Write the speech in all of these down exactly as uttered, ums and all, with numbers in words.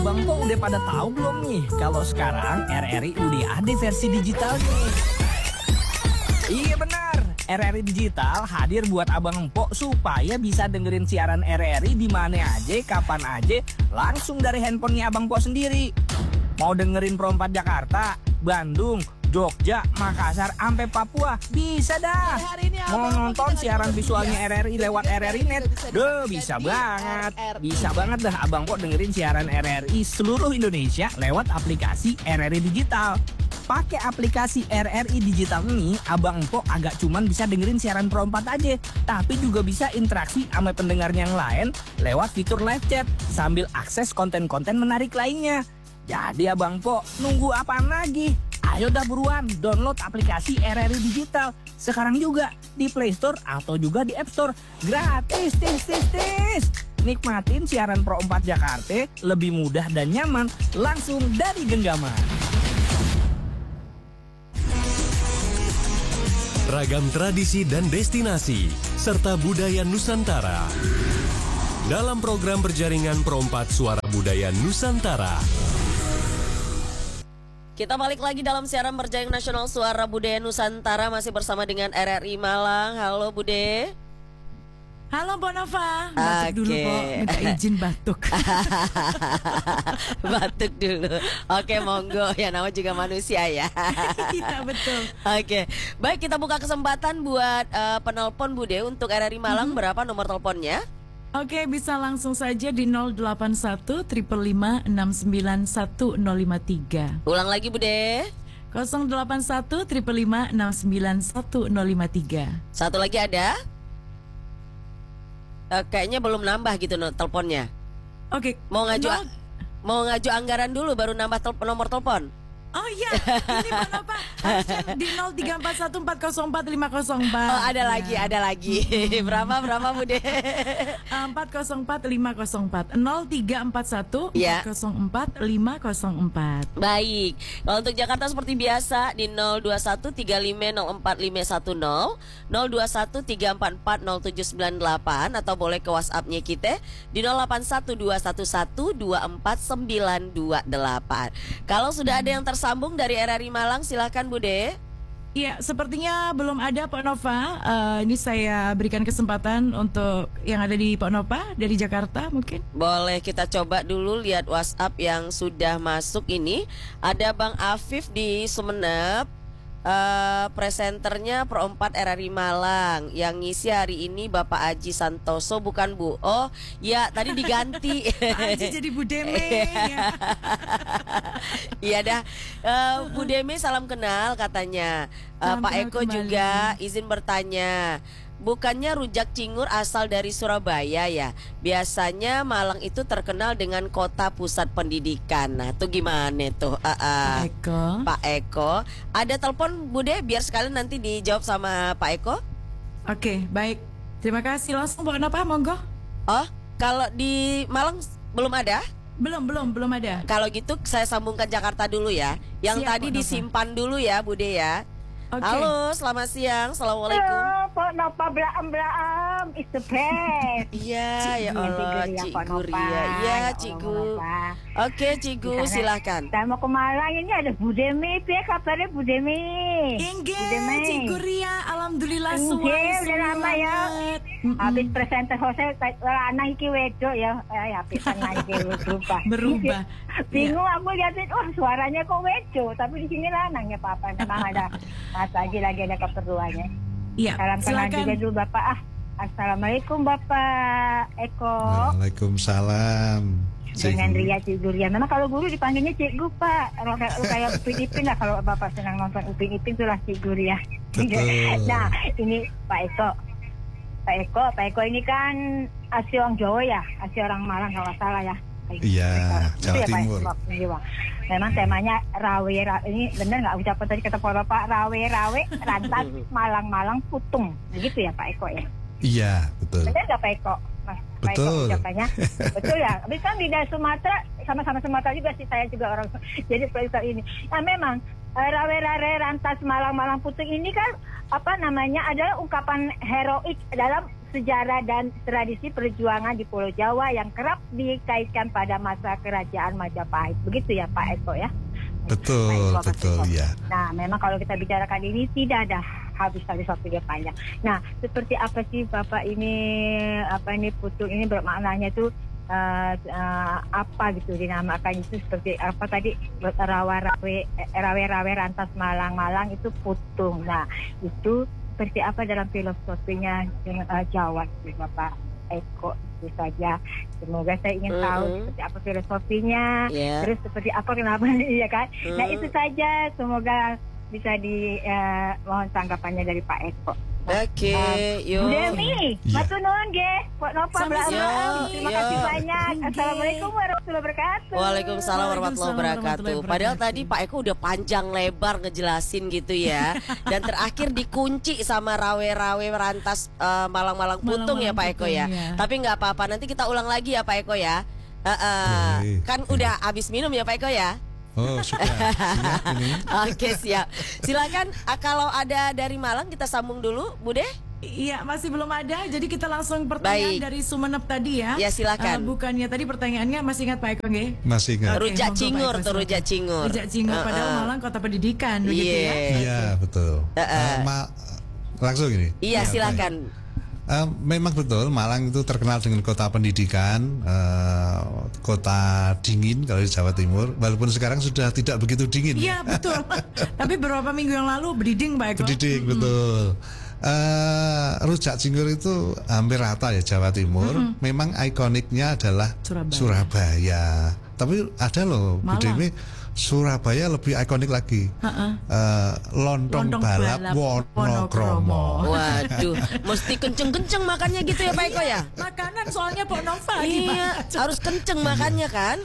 Bang Po udah pada tahu belum nih kalau sekarang R R I udah ada versi digitalnya? Iya benar, R R I Digital hadir buat Abang Empok supaya bisa dengerin siaran R R I di mana aja, kapan aja, langsung dari handphonenya Abang Empok sendiri. Mau dengerin Pro empat Jakarta, Bandung, Jogja, Makassar, sampai Papua, bisa dah. Mau nonton siaran visualnya R R I lewat R R I Net, duh bisa banget. Bisa banget dah Abang Empok dengerin siaran R R I seluruh Indonesia lewat aplikasi R R I Digital. Pakai aplikasi R R I Digital ini, Abang Empok agak cuman bisa dengerin siaran Pro empat aja, tapi juga bisa interaksi sama pendengar yang lain lewat fitur live chat sambil akses konten-konten menarik lainnya. Jadi Abang Empok nunggu apaan lagi? Ayo dah buruan download aplikasi R R I Digital sekarang juga di Play Store atau juga di App Store. Gratis, tis, tis, tis. Nikmatin siaran Pro empat Jakarta lebih mudah dan nyaman langsung dari genggaman. Ragam tradisi dan destinasi serta budaya Nusantara dalam program berjaringan Pro empat Suara Budaya Nusantara. Kita balik lagi dalam siaran berjaring nasional Suara Budaya Nusantara, masih bersama dengan R R I Malang. Halo Bude. Halo Mbak Nova. Batuk okay. dulu kok, minta izin batuk. Batuk dulu. Oke, monggo, ya nama juga manusia ya. Iya betul. Oke, baik, kita buka kesempatan buat uh, penelpon Bude untuk R R I Malang. Mm-hmm. Berapa nomor teleponnya? Oke, bisa langsung saja di nol delapan satu lima lima enam sembilan satu nol lima tiga. Ulang lagi Bude. nol delapan satu lima lima enam sembilan satu nol lima tiga. Satu lagi ada? Uh, kayaknya belum nambah gitu no, teleponnya. Oke, mau ngaju no. mau ngaju anggaran dulu baru nambah tel nomor telepon. Oh iya, ini Mbak Nova di nol tiga empat satu empat nol empat lima nol empat. Oh ada ya. lagi, ada lagi. Berapa berapa Bude? empat nol empat lima nol empat nol tiga empat satu ya. empat nol empat lima nol empat. Baik. Kalau untuk Jakarta seperti biasa di nol dua satu tiga lima nol empat lima satu nol, nol dua satu tiga empat empat nol tujuh sembilan delapan, atau boleh ke WhatsApp-nya kita di nol delapan satu dua satu satu dua empat sembilan dua delapan. Kalau sudah ada yang tersambung sambung dari R R I Malang, silahkan Bude. Iya, sepertinya belum ada Pak Nova. Uh, ini saya berikan kesempatan untuk yang ada di Pak Nova dari Jakarta mungkin. Boleh kita coba dulu lihat WhatsApp yang sudah masuk ini. Ada Bang Afif di Sumeneb. Uh, presenternya Pro empat R R I Malang. Yang ngisi hari ini Bapak Aji Santoso, bukan Bu. Oh ya, tadi diganti. Aji jadi Bu Deme. Iya dah, uh, Bu Deme salam kenal katanya. uh, Pak Eko kembali. Juga izin bertanya, bukannya rujak cingur asal dari Surabaya ya? Biasanya Malang itu terkenal dengan kota pusat pendidikan. Nah, tuh gimana tuh? Uh, uh, Pak Eko. Pak Eko, ada telepon Bude biar sekalian nanti dijawab sama Pak Eko. Oke, baik. Terima kasih, langsung Mbak Nova, monggo. Oh, kalau di Malang belum ada? Belum, belum, belum ada. Kalau gitu saya sambungkan Jakarta dulu ya. Yang Siap, tadi disimpan dulu ya Bude ya. Okay. Halo, selamat siang. Assalamualaikum. Halo, Pak Nova Blaam-Blaam, is the best. Iya, ya Allah, Cikgu Ria. Iya, Cikgu. Oke, Cikgu, silahkan. Saya mau ke Malang, ini ada Bu Demi. Apa kabarnya Bu Demi? Inge, Cikgu Ria, alhamdulillah suwe. Inge, udah lama ya. Habis presenter Jose, anak iki wedok ya. Ya, pisan lagi berubah. Berubah. Bingung aku liatin, oh suaranya kok wedok, tapi di sini lanang ya Papa. Memang ada Mas lagi lagi ada keperluannya. Iya. Salam kenal juga dulu Bapak. Ah, assalamualaikum Bapak Eko. Waalaikumsalam. Dengan Ria Cikgu Ria. Memang kalau guru dipanggilnya Cikgu Pak. Kalau kayak Upin Ipin lah, kalau Bapak senang nonton Upin Ipin itulah Cikgu Ria. Nah, ini Pak Eko. Pak Eko, Pak Eko ini kan asli orang Jawa ya, asli orang Malang kalau nggak salah ya. Iya, Jawa Timur. Memang temanya rawe, rawe ini benar nggak ucapan tadi kata Pak, rawe rawe rantas Malang Malang putung, begitu ya Pak Eko ya? Iya, betul. Benar nggak Pak Eko? Mas, betul. Pak Eko ucapannya, betul ya. Tapi kan di daerah Sumatera sama-sama Sumatera juga sih, saya juga orang jadi seperti ini. Nah memang rawe rawe rantas Malang Malang putung ini kan apa namanya adalah ungkapan heroik dalam sejarah dan tradisi perjuangan di Pulau Jawa yang kerap dikaitkan pada masa kerajaan Majapahit. Begitu ya Pak Eko ya? Betul, Pak Eko, betul Pak Eko. ya. Nah, memang kalau kita bicarakan ini tidak ada habis-habis waktu dia panjang. Nah, seperti apa sih Bapak ini, apa ini putung ini bermaknanya itu uh, uh, apa gitu dinamakan itu seperti apa tadi rawa-rawe rawe-rawe rantas Malang-Malang itu putung. Nah, itu seperti apa dalam filosofinya uh, Jawa sih Bapak Eko, itu saja. Semoga saya ingin mm-hmm. tahu seperti apa filosofinya, yeah. terus seperti apa kenapa ya kan. Mm. Nah itu saja, semoga bisa di uh, mohon tanggapannya dari Pak Eko. Oke, okay, uh, yuk. Bu Demi, matur nuwun nggih. Pak Nova Belalang. Terima yo. kasih banyak. Assalamualaikum warahmatullahi wabarakatuh. Waalaikumsalam warahmatullahi wabarakatuh. Padahal tadi Pak Eko udah panjang lebar ngejelasin gitu ya. Dan terakhir dikunci sama rawe-rawe rantas uh, Malang-Malang putung ya Pak Eko ya. ya. Tapi nggak apa-apa, nanti kita ulang lagi ya Pak Eko ya. Uh, uh, kan udah habis minum ya Pak Eko ya. Oh sudah siap ini. Oke siap. Silakan uh, kalau ada dari Malang kita sambung dulu Bu De. Iya masih belum ada, jadi kita langsung pertanyaan Baik. dari Sumenep tadi ya. Ya silakan. Uh, bukannya tadi pertanyaannya masih ingat Pak Eko nggih? Masih ingat. Okay, Rujak monggo, Cingur Pak Eko, tuh Rujak Cingur. Rujak Cingur Uh-uh. padahal Malang kota pendidikan begitu ya. Iya betul. Uh-uh. Uh, ma- langsung ini. Iya silakan. Uh, memang betul Malang itu terkenal dengan kota pendidikan, uh, kota dingin kalau di Jawa Timur. Walaupun sekarang sudah tidak begitu dingin. Iya betul. Tapi beberapa minggu yang lalu berdiding Pak Eko. Berdiding hmm. betul. Uh, Rujak Cingur itu hampir rata ya Jawa Timur. Mm-hmm. Memang ikoniknya adalah Surabaya. Surabaya. Tapi ada loh Bu Demi, Surabaya lebih ikonik lagi. Uh-uh. Uh, lontong, lontong balap, balap Wonokromo. Waduh, mesti kenceng-kenceng makannya gitu ya Pak Eko ya. Makanan soalnya Pak Nova. Iya, harus kenceng makannya kan.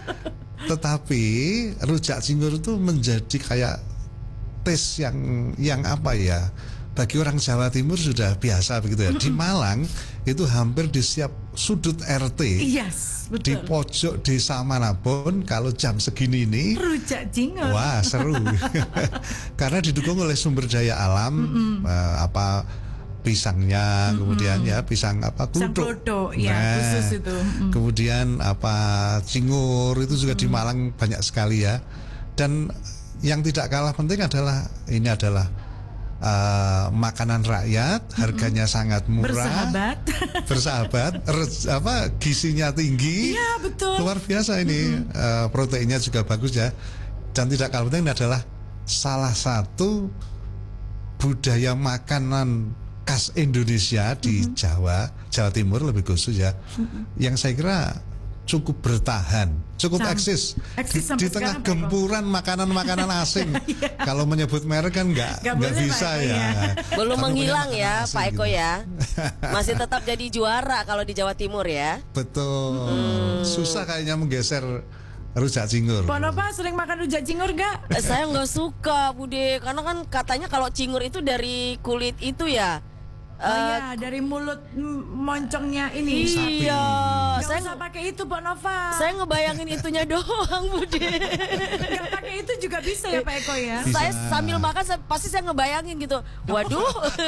Tetapi Rujak Cingur itu menjadi kayak tes yang yang apa ya? Bagi orang Jawa Timur sudah biasa begitu ya. Di Malang itu hampir di setiap sudut R T, yes, betul. Di pojok desa manapun kalau jam segini ini Rujak Cingur. Wah seru. Karena didukung oleh sumber daya alam, mm-hmm. uh, apa pisangnya, mm-hmm. kemudian ya pisang apa kudo, ya, nah, khusus itu. Mm. Kemudian apa cingur itu juga mm. di Malang banyak sekali ya. Dan yang tidak kalah penting adalah ini adalah Uh, makanan rakyat, harganya mm-hmm. sangat murah, bersahabat, bersahabat, res, apa gizinya tinggi, ya, betul. Luar biasa ini, mm-hmm. uh, proteinnya juga bagus ya, dan tidak kalah penting adalah salah satu budaya makanan khas Indonesia di mm-hmm. Jawa, Jawa Timur lebih khusus ya, mm-hmm. yang saya kira cukup bertahan, cukup Sam, eksis, eksis di, di tengah gempuran makanan-makanan asing. Kalau menyebut merek kan nggak nggak bisa ya. ya. Belum Tapi menghilang ya Pak Eko gitu. ya. Masih tetap jadi juara kalau di Jawa Timur ya. Betul. Hmm. Susah kayaknya menggeser Rujak Cingur. Pak Nova sering makan Rujak Cingur gak? Saya nggak suka Bude, karena kan katanya kalau cingur itu dari kulit itu ya. Oh uh, iya, dari mulut moncongnya ini. Iya. Gak saya nggak pakai itu, Pak Nova. Saya ngebayangin itunya doang, Bude. Gak pakai itu juga bisa ya, Pak Eko ya. Bisa. Saya sambil makan, saya, pasti saya ngebayangin gitu. Waduh.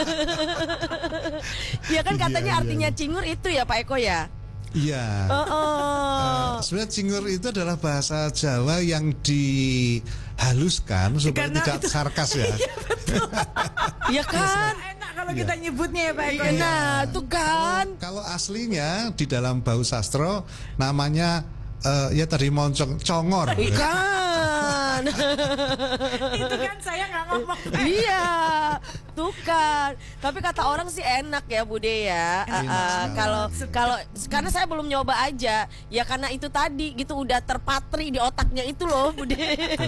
Iya kan katanya iya, artinya iya. cingur itu ya, Pak Eko ya. Iya. Uh, uh. uh, sebenarnya cingur itu adalah bahasa Jawa yang dihaluskan supaya Karena tidak itu, sarkas ya. Iya betul. Iya kan. Enak kalau kita nyebutnya ya Pak Eko. Iya, nah, tuh kan. Kalau, kalau aslinya di dalam bau sastro namanya uh, ya tadi moncong congor. Ikan. Itu kan saya nggak ngomong. Iya, tuh kan. Tapi kata orang sih enak ya Bude ya. Uh, uh, kalau kalau karena saya belum nyoba aja. Ya karena itu tadi gitu udah terpatri di otaknya itu loh Bude.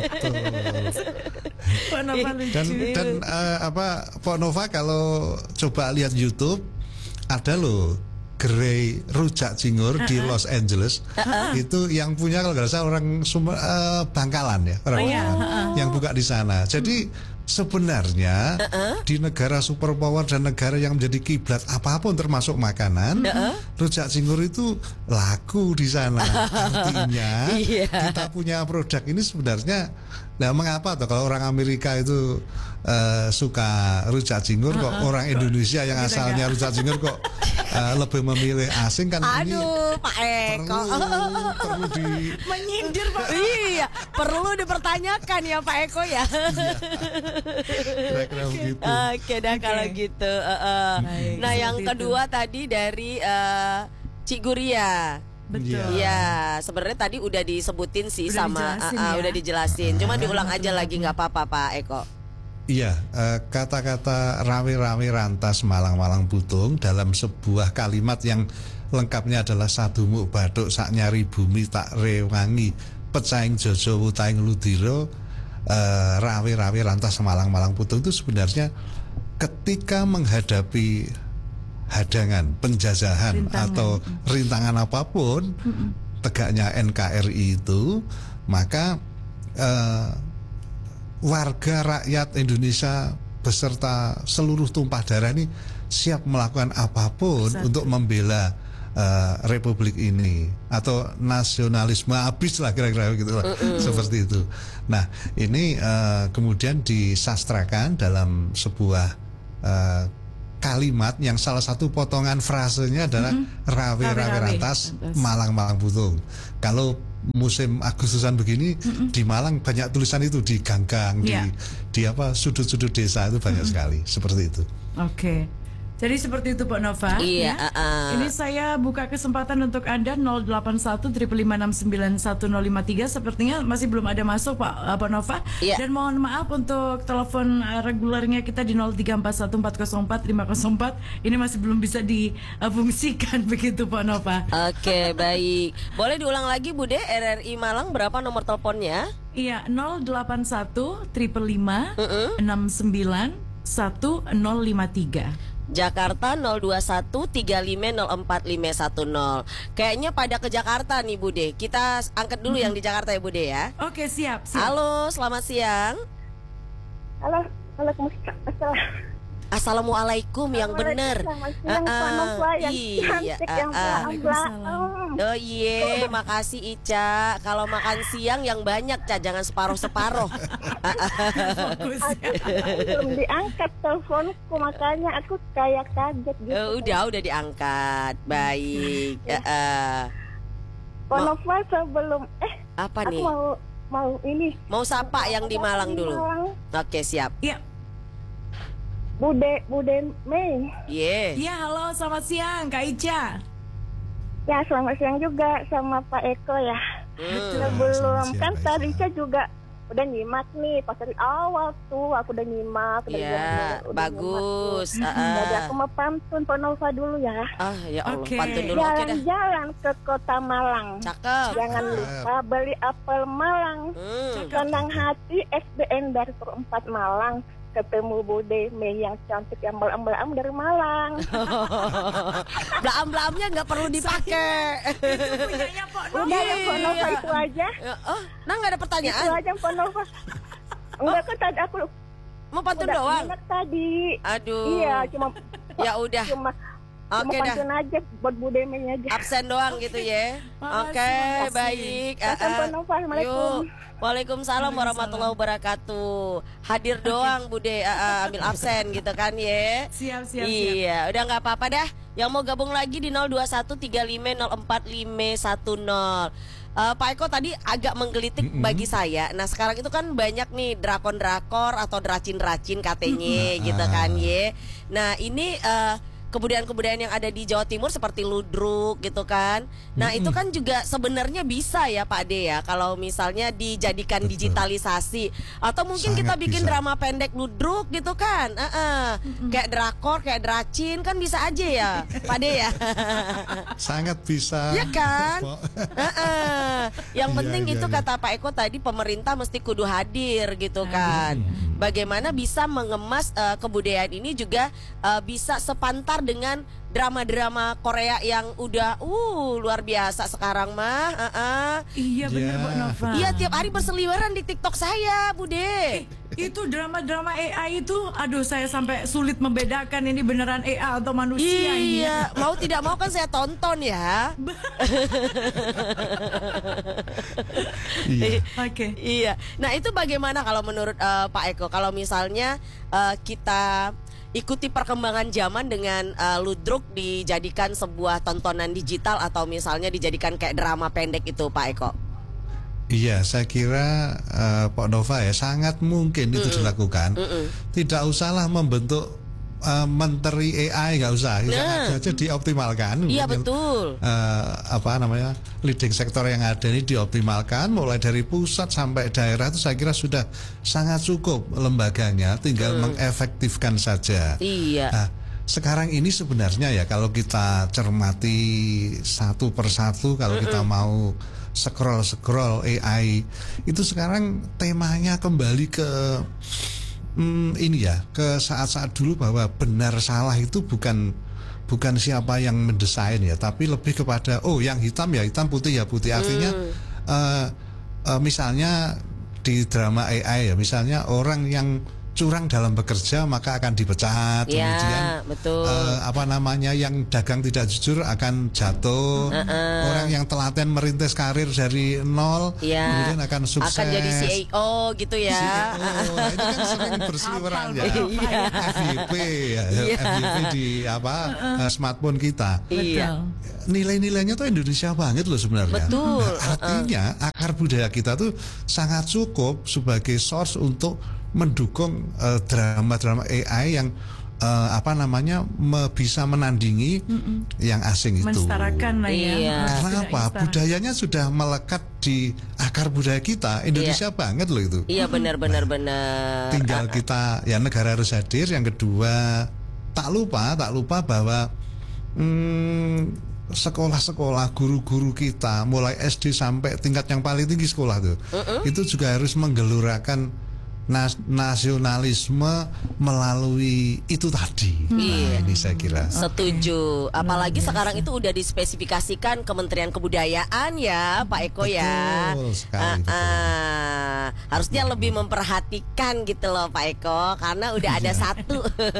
dan dan uh, apa Pak Nova kalau coba lihat YouTube ada loh gerai Rujak Cingur uh-uh. di Los Angeles uh-uh. itu yang punya kalau nggak salah orang Sumber, uh, Bangkalan ya orang oh, iya. uh-uh. yang buka di sana. Jadi sebenarnya uh-uh. di negara superpower dan negara yang menjadi kiblat apapun termasuk makanan, uh-uh. rujak cingur itu laku di sana. Artinya yeah. kita punya produk ini sebenarnya, nah mengapa tuh kalau orang Amerika itu uh, suka rujak cingur, uh-uh. kok orang Indonesia yang asalnya rujak cingur kok uh, lebih memilih asing kan? Aduh, ini Pak Eko perlu, perlu di menyindir Pak. Iya, perlu dipertanyakan ya Pak Eko ya. Kira-kira begitu. Oke dah okay. kalau gitu. Uh, uh. Nah yang kedua itu. Tadi dari uh, Cik Guria. Betul. Ya, sebenarnya tadi udah disebutin sih udah sama dijelasin, uh, uh, ya? udah dijelasin. Cuma diulang aja lagi nggak apa-apa Pak Eko. Iya, uh, kata-kata rawi-rawi rantas malang-malang butung dalam sebuah kalimat yang lengkapnya adalah sadumuk bathuk sak nyari bumi tak rewangi pecaing jojo wutaing ludiro. Uh, rawi-rawi rantas malang-malang putung itu sebenarnya ketika menghadapi hadangan, penjajahan rintangan. Atau rintangan apapun mm-hmm. tegaknya N K R I itu, maka uh, warga rakyat Indonesia beserta seluruh tumpah darah ini siap melakukan apapun Satu. untuk membela Uh, Republik ini atau nasionalisme habis lah kira-kira gitu lah, uh-uh. seperti itu. Nah ini uh, kemudian disastrakan dalam sebuah uh, kalimat yang salah satu potongan frasenya adalah uh-huh. rawe-rawe rantas malang-malang putung. Kalau musim Agustusan begini uh-uh. di Malang banyak tulisan itu di gang-gang, yeah. di, di apa sudut-sudut desa itu banyak uh-uh. sekali seperti itu. Oke. Okay. Jadi seperti itu Pak Nova. Iya. Ya. Uh-uh. Ini saya buka kesempatan untuk Anda nol delapan satu lima lima enam sembilan satu nol lima tiga. Sepertinya masih belum ada masuk Pak uh, Pak Nova. Iya. Dan mohon maaf untuk telepon uh, regulernya kita di nol tiga empat satu empat nol empat lima nol empat. Ini masih belum bisa difungsikan begitu Pak Nova. Oke, baik. Boleh diulang lagi Bude, R R I Malang berapa nomor teleponnya? Iya, nol delapan satu lima lima enam sembilan satu nol lima tiga. Jakarta nol dua satu tiga lima nol empat lima satu nol. Kayaknya pada ke Jakarta nih Bude. Kita angkat dulu hmm. yang di Jakarta ya Bude ya. Oke, siap, siap. Halo, selamat siang. Halo, Waalaikumsalam. Assalamualaikum yang benar. Selamat siang Pak Nova yang iya, cantik yang uh, oh iya, makasih Ica. Kalau makan siang yang banyak, Ca, jangan separuh-separuh. Belum diangkat teleponku, makanya aku kayak kaget gitu. Uh, udah, udah diangkat. Baik. Uh, uh. Pak Nova sebelum eh apa aku nih? mau mau ini. Mau sapa yang di Malang dulu. Malang. Oke, siap. Iya. Bude, Bude Mei. Iya. Yeah. Iya, halo, selamat siang Kak Ica. Ya, selamat siang juga sama Pak Eko ya. Hmm. Sebelum kan tadi Ica juga udah nyimak nih pas dari awal tuh aku udah nyimak. Iya, bagus. Uh, uh. Jadi aku mau pantun Pak Nova dulu ya. Ah, ya Allah, okay. pantun dulu. Jalan-jalan ke kota Malang. Cakep. Jangan lupa beli apel Malang. Hmm. Senang hati S B N dari Perempat Malang. Ketemu Bude Mei yang cantik yang belam-belam dari Malang. Belam-belamnya nggak perlu dipakai. Itu punyanya Pak Nova. Udah ya Pak Nova itu aja. Oh, nah nggak ada pertanyaan. Itu aja Pak Nova. Enggak kan tadi aku mau pantun udah doang. Enak tadi. Aduh. Iya, cuma ya udah. Cuma Oke Cuma dah. pantun aja buat Bu Demi aja. Absen doang gitu ya. Oke, okay, baik. Uh, uh. Assalamualaikum. Waalaikumsalam warahmatullahi wabarakatuh. Hadir doang Bude, uh, uh, ambil absen gitu kan ya. Siap, siap, iya, siap. Udah nggak apa-apa dah. Yang mau gabung lagi di nol dua satu tiga lima nol empat lima satu nol. Uh, Pak Eko tadi agak menggelitik mm-hmm. bagi saya. Nah sekarang itu kan banyak nih drakon-drakor atau dracin-dracin katanya mm-hmm. gitu kan ya. Nah ini uh, kebudayaan-kebudayaan yang ada di Jawa Timur seperti ludruk gitu kan. Nah, mm-hmm. itu kan juga sebenarnya bisa ya Pak De ya kalau misalnya dijadikan Betul. digitalisasi atau mungkin Sangat kita bikin bisa. drama pendek ludruk gitu kan. Uh-uh. Mm-hmm. Kayak drakor, kayak dracin kan bisa aja ya Pak De ya. Sangat bisa. Ya kan? Uh-uh. Yang penting iya, itu iya, kata Pak Eko tadi pemerintah mesti kudu hadir gitu kan. Bagaimana bisa mengemas uh, kebudayaan ini juga uh, bisa sepantar dengan drama-drama Korea yang udah uh luar biasa sekarang mah. Uh -uh. Iya benar Bu Nova. Iya tiap hari berseliweran di TikTok saya, Bude. Eh, itu drama-drama A I itu, aduh saya sampai sulit membedakan ini beneran A I atau manusia. Iya, ini. Mau tidak mau kan saya tonton ya. Iya. Oke. Okay. Iya. Nah itu bagaimana kalau menurut uh, Pak Eko? Kalau misalnya uh, kita ikuti perkembangan zaman dengan uh, ludruk dijadikan sebuah tontonan digital atau misalnya dijadikan kayak drama pendek itu Pak Eko? Iya, saya kira uh, Pak Nova ya sangat mungkin itu mm -mm. dilakukan. Mm -mm. Tidak usahlah membentuk uh, menteri A I, nggak usah, nah. saja dioptimalkan. Iya betul. Uh, apa namanya leading sektor yang ada ini dioptimalkan, mulai dari pusat sampai daerah itu saya kira sudah sangat cukup lembaganya, tinggal mm. mengefektifkan saja. Iya. Nah, sekarang ini sebenarnya ya kalau kita cermati satu persatu, kalau mm -mm. kita mau scroll-scroll A I itu sekarang temanya kembali ke hmm, ini ya, ke saat-saat dulu bahwa benar salah itu bukan bukan siapa yang mendesain ya, tapi lebih kepada oh yang hitam ya hitam, putih ya putih. Artinya hmm. uh, uh, misalnya di drama A I ya, misalnya orang yang curang dalam bekerja maka akan dipecat, ya, kemudian betul. Uh, apa namanya yang dagang tidak jujur akan jatuh, uh -uh. orang yang telaten merintis karir dari nol ya, kemudian akan sukses, akan jadi C E O gitu ya. C E O, nah, itu kan sering berseliweran ya, F Y P ya, ya. F Y P di apa uh, smartphone kita. Iya. Nilai-nilainya tuh Indonesia banget loh sebenarnya. Betul. Nah, artinya uh -uh. akar budaya kita tuh sangat cukup sebagai source untuk mendukung drama-drama uh, A I yang uh, apa namanya me, bisa menandingi mm -mm. yang asing itu. Mensetarakan lah ya. Iya. Kenapa? Budayanya sudah melekat di akar budaya kita. Indonesia iya. banget loh itu. Iya benar-benar nah, benar. Tinggal kita ya negara harus hadir. Yang kedua tak lupa tak lupa bahwa hmm, sekolah-sekolah, guru-guru kita mulai S D sampai tingkat yang paling tinggi sekolah tuh, uh -uh. itu juga harus menggelurakan Nas nasionalisme melalui itu tadi. Hmm. Nah, ini saya kira setuju. Apalagi hmm. sekarang itu udah dispesifikasikan Kementerian Kebudayaan ya, Pak Eko ya. Betul sekali, uh, uh, harusnya betul. Lebih memperhatikan gitu loh Pak Eko, karena udah ada satu.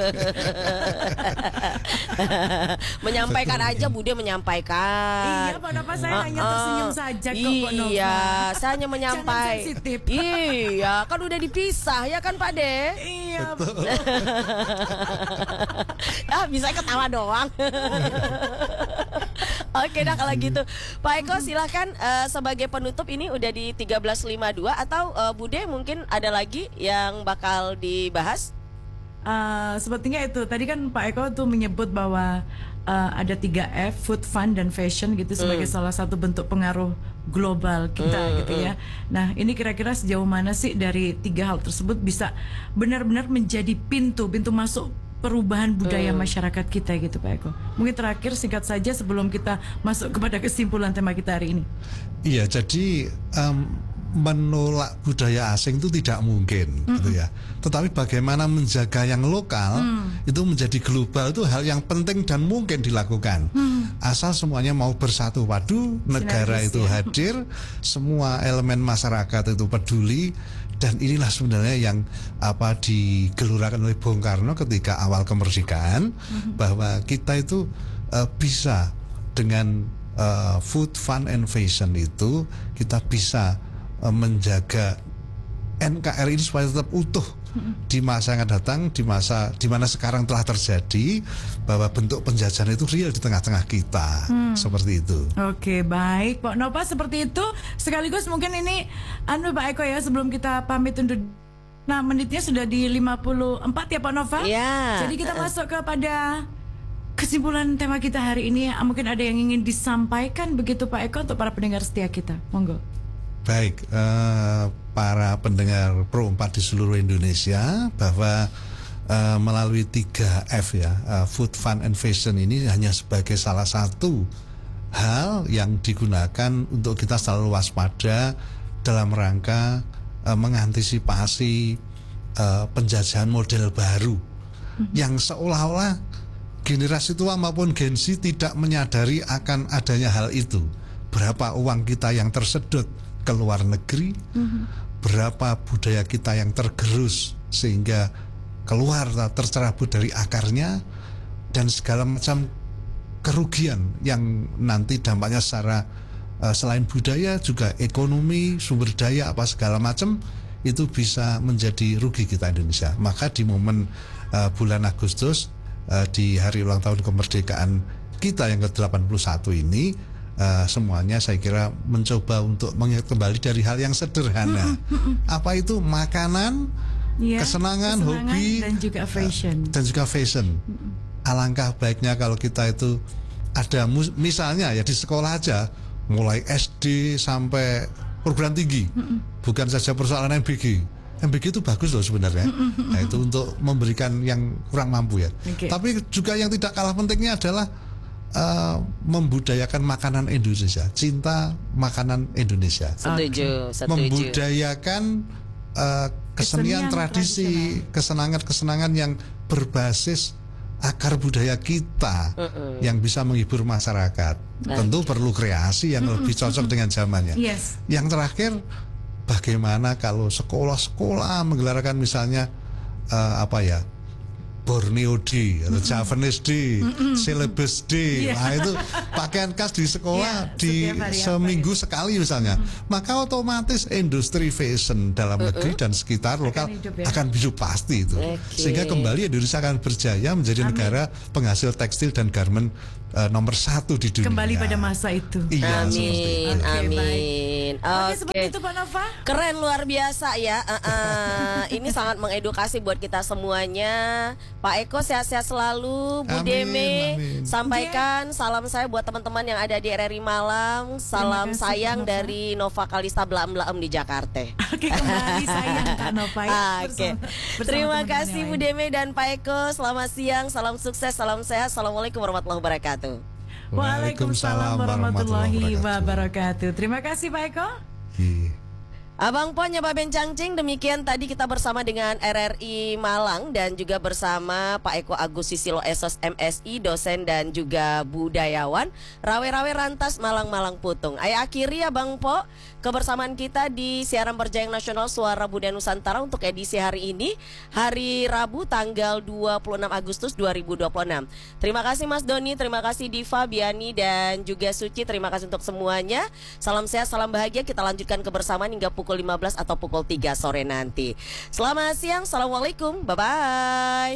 Menyampaikan betul, aja, Bude menyampaikan. Iya, Pak Nova, saya uh, hanya tersenyum uh, saja kok, Pak Nova. Iya, saya hanya menyampaikan. Iya, kan udah dipisah. Sah ya kan Pak De? Iya. Ah bisa ketawa doang. Oke dah kalau gitu Pak Eko silahkan uh, sebagai penutup, ini udah di tiga belas lima puluh dua atau uh, Bude mungkin ada lagi yang bakal dibahas? Uh, sepertinya itu tadi kan Pak Eko tuh menyebut bahwa uh, ada tiga F, food, fun, dan fashion gitu sebagai mm. salah satu bentuk pengaruh global kita mm, gitu ya. Nah ini kira-kira sejauh mana sih dari tiga hal tersebut bisa benar-benar menjadi pintu pintu masuk perubahan budaya mm. masyarakat kita gitu Pak Eko. Mungkin terakhir singkat saja sebelum kita masuk kepada kesimpulan tema kita hari ini. Iya, jadi um, menolak budaya asing itu tidak mungkin, mm-mm. gitu ya. Tetapi bagaimana menjaga yang lokal mm. itu menjadi global itu hal yang penting dan mungkin dilakukan. Mm. Asal semuanya mau bersatu padu, negara Sinergis, itu ya. hadir, semua elemen masyarakat itu peduli, dan inilah sebenarnya yang apa digelurakan oleh Bung Karno ketika awal kemerdekaan, mm-hmm. bahwa kita itu uh, bisa dengan uh, food, fun, and fashion itu kita bisa menjaga N K R I ini supaya tetap utuh di masa yang akan datang, di masa di mana sekarang telah terjadi bahwa bentuk penjajahan itu real di tengah-tengah kita, hmm. seperti itu. Oke, baik Pak Nova, seperti itu. Sekaligus mungkin ini anu Pak Eko ya, sebelum kita pamit undur. Nah, menitnya sudah di lima puluh empat ya Pak Nova. Yeah. Jadi kita masuk kepada kesimpulan tema kita hari ini. Mungkin ada yang ingin disampaikan begitu Pak Eko untuk para pendengar setia kita. Monggo. Baik, uh, para pendengar Pro empat di seluruh Indonesia, bahwa uh, melalui tiga F ya, uh, food, fun, and fashion ini hanya sebagai salah satu hal yang digunakan untuk kita selalu waspada dalam rangka uh, mengantisipasi uh, penjajahan model baru, mm-hmm. yang seolah-olah generasi tua maupun Gen Z tidak menyadari akan adanya hal itu. Berapa uang kita yang tersedot ke luar negeri, mm-hmm. berapa budaya kita yang tergerus sehingga keluar tercerabut dari akarnya, dan segala macam kerugian yang nanti dampaknya secara uh, selain budaya juga ekonomi, sumber daya apa segala macam itu bisa menjadi rugi kita Indonesia. Maka di momen uh, bulan Agustus uh, di hari ulang tahun kemerdekaan kita yang ke delapan puluh satu ini, uh, semuanya saya kira mencoba untuk mengingat kembali dari hal yang sederhana. Apa itu? Makanan, ya, kesenangan, kesenangan, hobi dan juga fashion. Uh, dan juga fashion. Alangkah baiknya kalau kita itu ada, misalnya ya di sekolah aja, mulai S D sampai perguruan tinggi, bukan saja persoalan M B G. M B G itu bagus loh sebenarnya. Nah, itu untuk memberikan yang kurang mampu ya. Okay. Tapi juga yang tidak kalah pentingnya adalah uh, membudayakan makanan Indonesia, cinta makanan Indonesia. Setuju, setuju. Membudayakan uh, kesenian, tradisi, kesenangan-kesenangan yang berbasis akar budaya kita, uh-uh. yang bisa menghibur masyarakat. Nah, tentu perlu kreasi yang uh-uh. lebih cocok dengan zamannya. Yes. Yang terakhir, bagaimana kalau sekolah-sekolah menggelarkan misalnya uh, apa ya, Borneo Day atau mm-hmm. Javanese Day, mm-hmm. Syllabus Day, yeah. Nah itu pakaian khas di sekolah yeah, di seminggu ya. sekali misalnya, mm-hmm. maka otomatis industri fashion dalam mm-hmm. negeri dan sekitar lokal akan hidup, ya? akan hidup pasti itu, okay. Sehingga kembali Indonesia akan berjaya menjadi Amin. negara penghasil tekstil dan garment uh, nomor satu di dunia. Kembali pada masa itu. Iya, amin, okay, amin. Oke, okay, seperti itu Pak Nova. Keren, luar biasa ya. Uh, uh, ini sangat mengedukasi buat kita semuanya. Pak Eko sehat-sehat selalu, Bu amin, Deme amin. Sampaikan yeah. salam saya buat teman-teman yang ada di R R I Malang. Salam kasih, sayang dari Nova Kalista Blaem-Blaem di Jakarta. Oke, kembali sayang Kak Nova ya. Oke. Terima kasih Bu Deme dan Pak Eko. Selamat siang, salam sukses, salam sehat. Assalamualaikum warahmatullahi wabarakatuh. Waalaikumsalam warahmatullahi wabarakatuh. Terima kasih Pak Eko. Yeah. Abang Pon, Pak Bencangcing, demikian tadi kita bersama dengan R R I Malang dan juga bersama Pak Eko Agus Sisilo S S M S I, dosen dan juga budayawan, Rawe-Rawe Rantas Malang-Malang Putung. Ayo akhiri Abang Po kebersamaan kita di siaran Berjayang Nasional Suara Budaya Nusantara untuk edisi hari ini, hari Rabu tanggal dua puluh enam Agustus dua ribu dua puluh enam. Terima kasih Mas Doni, terima kasih Diva, Biani dan juga Suci, terima kasih untuk semuanya. Salam sehat, salam bahagia, kita lanjutkan kebersamaan hingga pukul lima belas atau pukul tiga sore nanti. Selamat siang, assalamualaikum, bye bye.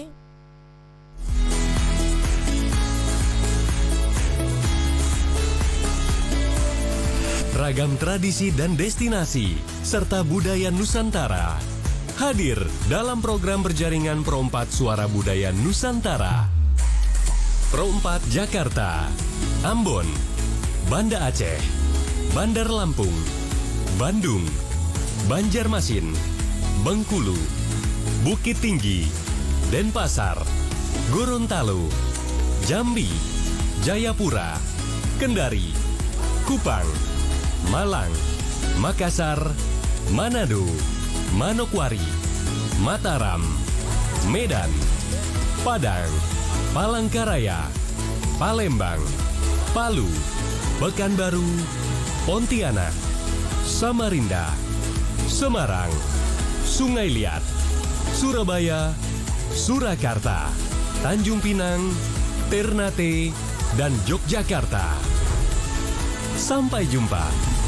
Ragam tradisi dan destinasi serta budaya Nusantara hadir dalam program berjaringan Pro empat Suara Budaya Nusantara. Pro empat Jakarta, Ambon, Banda Aceh, Bandar Lampung, Bandung, Banjarmasin, Bengkulu, Bukit Tinggi, Denpasar, Gorontalo, Jambi, Jayapura, Kendari, Kupang, Malang, Makassar, Manado, Manokwari, Mataram, Medan, Padang, Palangkaraya, Palembang, Palu, Pekanbaru, Pontianak, Samarinda, Semarang, Sungai Liat, Surabaya, Surakarta, Tanjung Pinang, Ternate, dan Yogyakarta. Sampai jumpa.